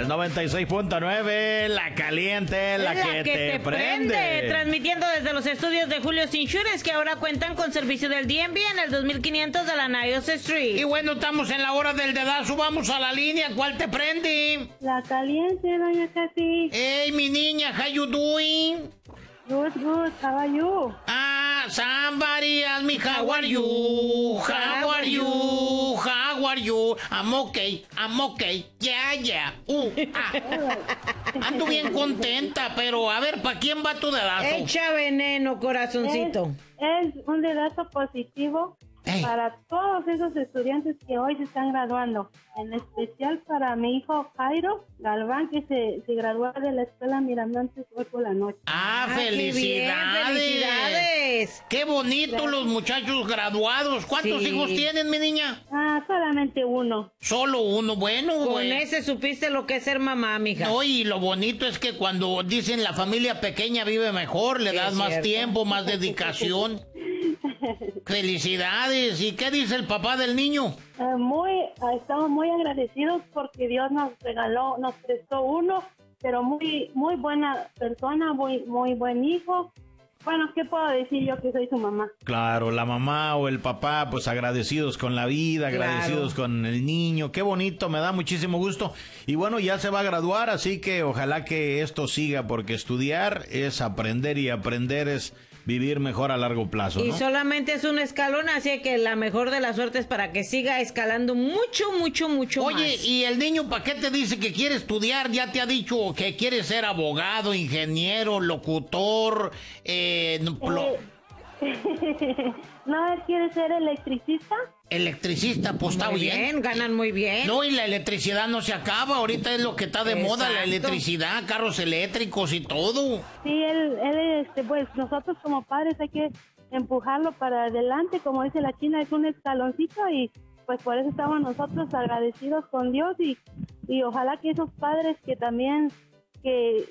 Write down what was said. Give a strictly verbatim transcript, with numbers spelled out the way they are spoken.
El noventa y seis punto nueve, la caliente, la, la que, que te, te prende. prende. Transmitiendo desde los estudios de Julio's Insurance, que ahora cuentan con servicio del D M V en el dos mil quinientos de la Niles Street. Y bueno, estamos en la hora del dedazo, vamos a la línea, ¿cuál te prende? La caliente, doña Katy. Hey, mi niña, how you doing? Good, good, how are you? Ah, somebody ask me how are you, how are you, how are you, I'm okay, I'm okay, yeah, yeah, uh, ah. Ando bien contenta, pero a ver, ¿para quién va tu dedazo? Echa veneno, corazoncito. Es, es un dedazo positivo Hey. para todos esos estudiantes que hoy se están graduando, en especial para mi hijo Jairo Galván, que se, se graduó de la escuela Miramontes hoy por la noche. Ah, Ah, qué bien, felicidades. felicidades. Qué bonito los muchachos graduados. ¿Cuántos Sí. hijos tienen, mi niña? Ah, solamente uno. Solo uno, bueno, Con güey. ese supiste lo que es ser mamá, mija. No, y lo bonito es que cuando dicen la familia pequeña vive mejor, le Sí, das es más cierto. tiempo, más dedicación. Felicidades. ¿Y qué dice el papá del niño? Eh, muy, eh, estamos muy agradecidos porque Dios nos regaló, nos prestó uno, pero muy, muy buena persona, muy, muy buen hijo. Bueno, ¿qué puedo decir yo que soy su mamá? Claro, la mamá o el papá, pues agradecidos con la vida, Claro. agradecidos con el niño. Qué bonito, me da muchísimo gusto. Y bueno, ya se va a graduar, así que ojalá que esto siga, porque estudiar es aprender y aprender es vivir mejor a largo plazo, Y ¿no? solamente es un escalón, así que la mejor de las suertes para que siga escalando mucho, mucho, mucho Oye, más. ¿y el niño para qué te dice que quiere estudiar? Ya te ha dicho que quiere ser abogado, ingeniero, locutor, eh, plo- Eh, ¿No él quiere ser electricista? electricista, pues está Muy bien. bien, ganan muy bien. No, y la electricidad no se acaba, ahorita es lo que está de moda, la Exacto. electricidad, carros eléctricos y todo. Sí, él, él, este, pues nosotros como padres hay que empujarlo para adelante, como dice la China, es un escaloncito y pues por eso estamos nosotros agradecidos con Dios y, y ojalá que esos padres que también que